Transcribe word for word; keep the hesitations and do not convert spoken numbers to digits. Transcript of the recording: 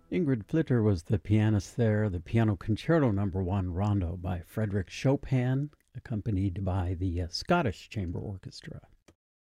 Ingrid Flitter was the pianist there. The Piano Concerto Number One Rondo by Frederick Chopin, accompanied by the uh, Scottish Chamber Orchestra.